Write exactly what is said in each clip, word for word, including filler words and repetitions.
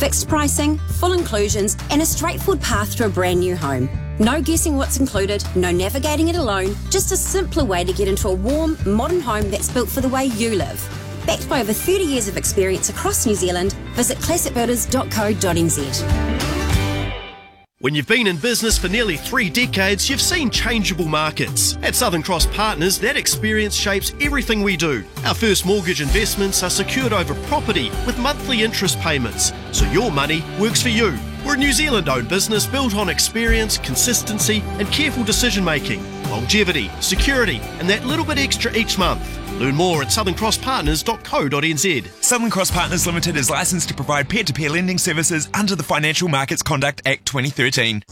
Fixed pricing, full inclusions, and a straightforward path to a brand new home. No guessing what's included, no navigating it alone, just a simpler way to get into a warm, modern home that's built for the way you live. Backed by over thirty years of experience across New Zealand, visit classic builders dot co dot n z. When you've been in business for nearly three decades, you've seen changeable markets. At Southern Cross Partners, that experience shapes everything we do. Our first mortgage investments are secured over property with monthly interest payments, so your money works for you. We're a New Zealand-owned business built on experience, consistency and careful decision-making, longevity, security and that little bit extra each month. Learn more at southern cross partners dot co dot n z. Southern Cross Partners Limited is licensed to provide peer-to-peer lending services under the Financial Markets Conduct Act twenty thirteen.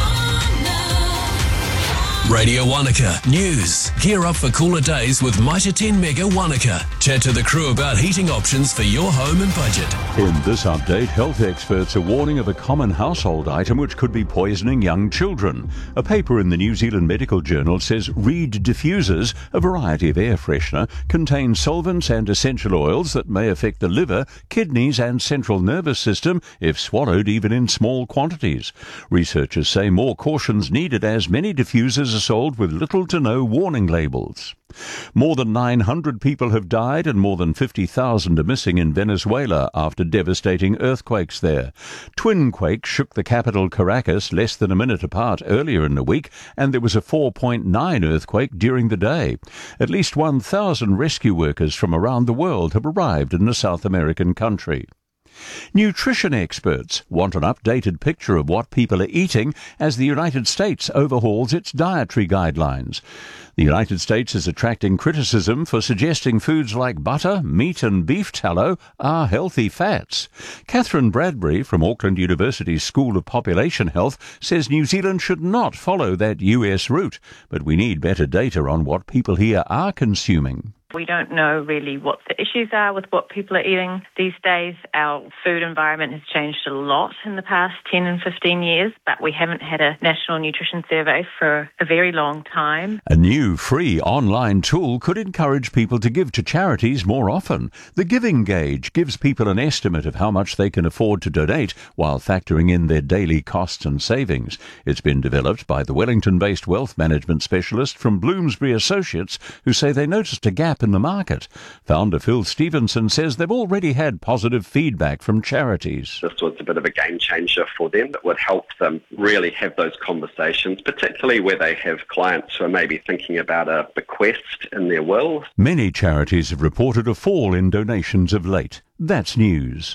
Radio Wanaka News. Gear up for cooler days with Mitre ten Mega Wanaka. Chat to the crew about heating options for your home and budget. In this update, health experts are warning of a common household item which could be poisoning young children. A paper in the New Zealand Medical Journal says Reed diffusers, a variety of air freshener, contain solvents and essential oils that may affect the liver, kidneys and central nervous system if swallowed even in small quantities. Researchers say more caution's needed as many diffusers are sold with little to no warning labels. More than nine hundred people have died and more than fifty thousand are missing in Venezuela after devastating earthquakes there. Twin quakes shook the capital Caracas less than a minute apart earlier in the week, and there was a four point nine earthquake during the day. At least one thousand rescue workers from around the world have arrived in the South American country. Nutrition experts want an updated picture of what people are eating as the United States overhauls its dietary guidelines. The United States is attracting criticism for suggesting foods like butter, meat and beef tallow are healthy fats. Catherine Bradbury from Auckland University's School of Population Health says New Zealand should not follow that U S route, but we need better data on what people here are consuming. We don't know really what the issues are with what people are eating these days. Our food environment has changed a lot in the past ten and fifteen years, but we haven't had a national nutrition survey for a very long time. A new free online tool could encourage people to give to charities more often. The Giving Gauge gives people an estimate of how much they can afford to donate while factoring in their daily costs and savings. It's been developed by the Wellington-based wealth management specialist from Bloomsbury Associates, who say they noticed a gap in the market. Founder Phil Stevenson says they've already had positive feedback from charities. This was a bit of a game changer for them that would help them really have those conversations, particularly where they have clients who are maybe thinking about a bequest in their will. Many charities have reported a fall in donations of late. That's news.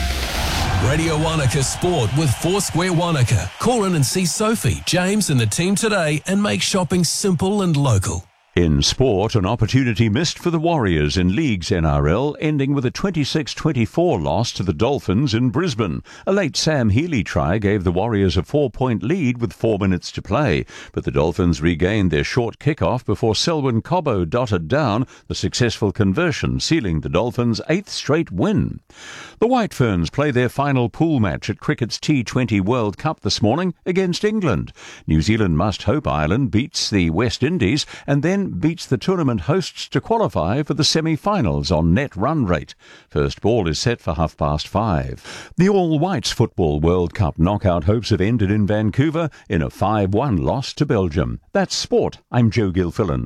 Radio Wanaka Sport with Foursquare Wanaka. Call in and see Sophie, James and the team today and make shopping simple and local. In sport, an opportunity missed for the Warriors in League's N R L, ending with a twenty-six twenty-four loss to the Dolphins in Brisbane. A late Sam Healey try gave the Warriors a four-point lead with four minutes to play, but the Dolphins regained their short kick-off before Selwyn Cobbo dotted down the successful conversion, sealing the Dolphins' eighth straight win. The White Ferns play their final pool match at cricket's T twenty World Cup this morning against England. New Zealand must hope Ireland beats the West Indies and then beats the tournament hosts to qualify for the semi-finals on net run rate. First ball is set for half past five. The All-Whites Football World Cup knockout hopes have ended in Vancouver in a five one loss to Belgium. That's sport. I'm Joe Gilfillan.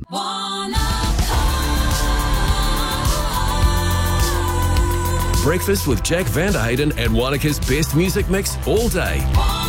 Breakfast with Jack Van Hayden and Wanaka's best music mix all day.